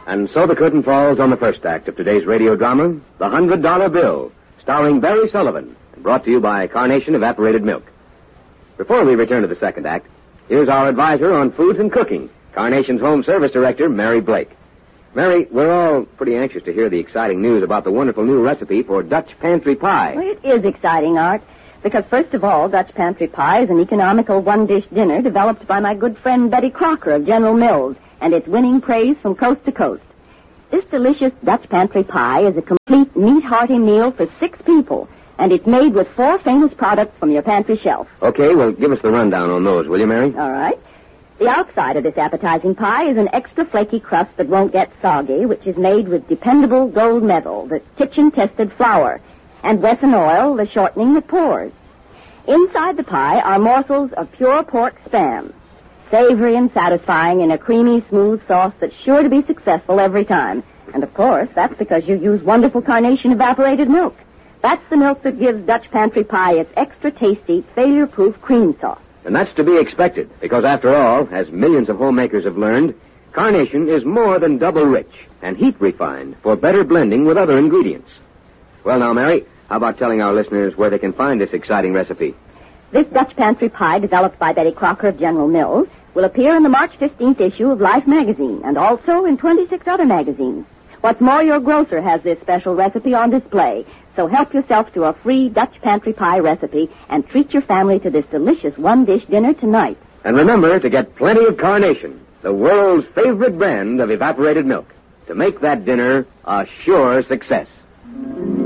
And so the curtain falls on the first act of today's radio drama, The $100 Bill, starring Barry Sullivan, and brought to you by Carnation Evaporated Milk. Before we return to the second act, here's our advisor on foods and cooking, Carnation's Home Service Director, Mary Blake. Mary, we're all pretty anxious to hear the exciting news about the wonderful new recipe for Dutch pantry pie. Well, it is exciting, Art, because first of all, Dutch pantry pie is an economical one-dish dinner developed by my good friend Betty Crocker of General Mills, and it's winning praise from coast to coast. This delicious Dutch pantry pie is a complete meat-hearty meal for 6 people, and it's made with 4 famous products from your pantry shelf. Okay, well, give us the rundown on those, will you, Mary? All right. The outside of this appetizing pie is an extra flaky crust that won't get soggy, which is made with dependable gold medal, the kitchen-tested flour, and Wesson oil, the shortening that pours. Inside the pie are morsels of pure pork spam, savory and satisfying in a creamy, smooth sauce that's sure to be successful every time. And, of course, that's because you use wonderful Carnation evaporated milk. That's the milk that gives Dutch pantry pie its extra tasty, failure-proof cream sauce. And that's to be expected, because after all, as millions of homemakers have learned, Carnation is more than double rich and heat refined for better blending with other ingredients. Well, now, Mary, how about telling our listeners where they can find this exciting recipe? This Dutch pantry pie, developed by Betty Crocker of General Mills, will appear in the March 15th issue of Life magazine and also in 26 other magazines. What's more, your grocer has this special recipe on display, so help yourself to a free Dutch pantry pie recipe and treat your family to this delicious one-dish dinner tonight. And remember to get plenty of Carnation, the world's favorite brand of evaporated milk, to make that dinner a sure success.